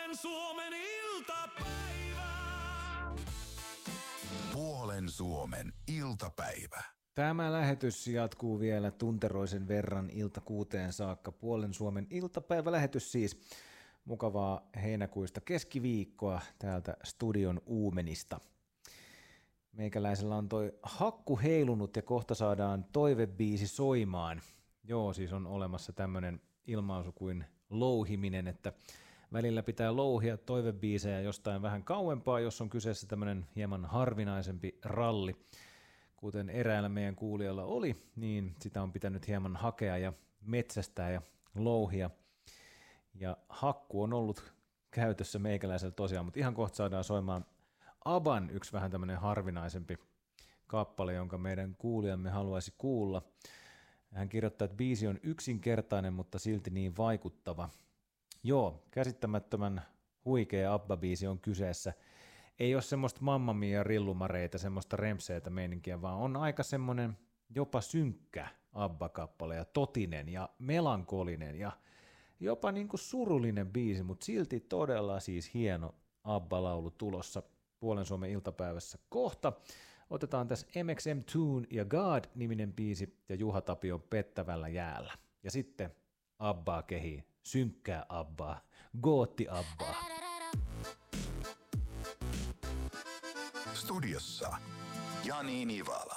Puolen Suomen iltapäivä. Puolen Suomen iltapäivä. Tämä lähetys jatkuu vielä tunteroisen verran ilta 6 saakka. Puolen Suomen iltapäivälähetys siis. Mukavaa heinäkuista keskiviikkoa täältä studion uumenista. Meikäläisellä on toi hakku heilunut ja kohta saadaan toivebiisi soimaan. Joo, siis on olemassa tämmönen ilmaisu kuin louhiminen, että välillä pitää louhia toivebiisejä jostain vähän kauempaa, jos on kyseessä tämmönen hieman harvinaisempi ralli. Kuten eräällä meidän kuulijalla oli, niin sitä on pitänyt hieman hakea ja metsästää ja louhia. Ja hakku on ollut käytössä meikäläisellä tosiaan, mutta ihan kohta saadaan soimaan ABBAn yksi vähän tämmöinen harvinaisempi kappale, jonka meidän kuulijamme haluaisi kuulla. Hän kirjoittaa, että biisi on yksinkertainen, mutta silti niin vaikuttava. Joo, käsittämättömän huikea ABBA-biisi on kyseessä. Ei ole semmoista Mamma Mia rillumareita, semmoista rempseitä meininkiä, vaan on aika semmoinen jopa synkkä ABBA-kappale ja totinen ja melankolinen ja jopa niin kuin surullinen biisi, mutta silti todella siis hieno ABBA-laulu tulossa Puolen Suomen iltapäivässä kohta. Otetaan tässä MXM Tune ja God-niminen biisi ja Juha Tapion Pettävällä jäällä. Ja sitten ABBA kehii, synkkää ABBA, gootti ABBA. Studiossa Jani Nivala.